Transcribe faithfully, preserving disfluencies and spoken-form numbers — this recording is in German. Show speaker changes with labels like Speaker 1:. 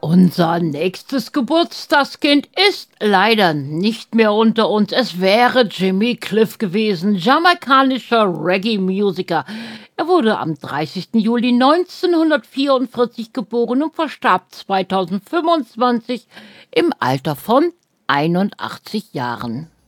Speaker 1: Unser nächstes Geburtstagskind ist leider nicht mehr unter uns. Es wäre Jimmy Cliff gewesen, jamaikanischer Reggae-Musiker. Er wurde am dreißigsten Juli neunzehnhundertvierundvierzig geboren und verstarb zweitausendfünfundzwanzig im Alter von einundachtzig Jahren.